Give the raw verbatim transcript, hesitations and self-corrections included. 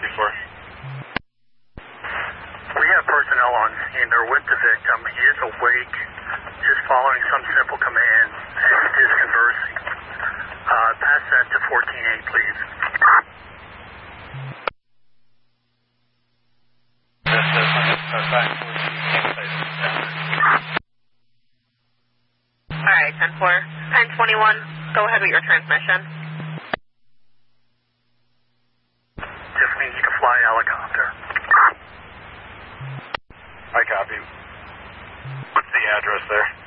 before. We have personnel on scene. They're with the victim. He is awake, just following some simple commands, and is conversing. Uh, pass that to fourteen eight, please. Alright, ten four. ten twenty-one, go ahead with your transmission. Just needs to fly helicopter. I copy. What's the address there?